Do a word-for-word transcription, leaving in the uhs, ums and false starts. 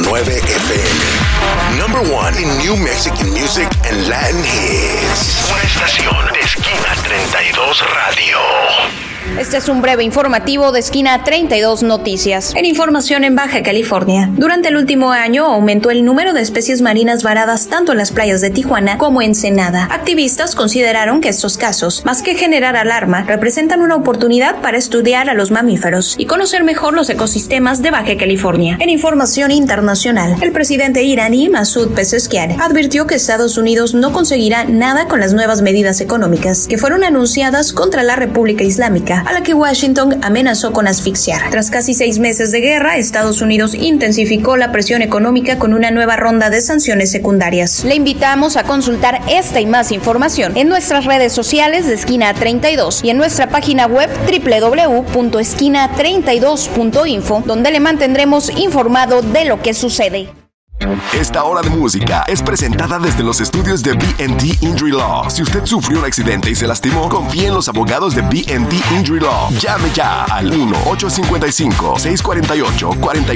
nueve F M. Number one in New Mexican music and Latin hits. Una estación de Esquina treinta y dos Radio. Este es un breve informativo de Esquina treinta y dos Noticias. En información en Baja California. Durante el último año aumentó el número de especies marinas varadas tanto en las playas de Tijuana como Ensenada. Activistas consideraron que estos casos, más que generar alarma, representan una oportunidad para estudiar a los mamíferos y conocer mejor los ecosistemas de Baja California. En información internacional, el presidente iraní Masoud Pezeshkian advirtió que Estados Unidos no conseguirá nada con las nuevas medidas económicas que fueron anunciadas contra la República Islámica, a la que Washington amenazó con asfixiar. Tras casi seis meses de guerra, Estados Unidos intensificó la presión económica con una nueva ronda de sanciones secundarias. Le invitamos a consultar esta y más información en nuestras redes sociales de Esquina treinta y dos y en nuestra página web doble u doble u doble u punto esquina treinta y dos punto info, donde le mantendremos informado de lo que sucede. Esta hora de música es presentada desde los estudios de B and T Injury Law. Si usted sufrió un accidente y se lastimó, confíe en los abogados de B and T Injury Law. Llame ya al uno ocho cinco cinco, seis cuatro ocho, cuatro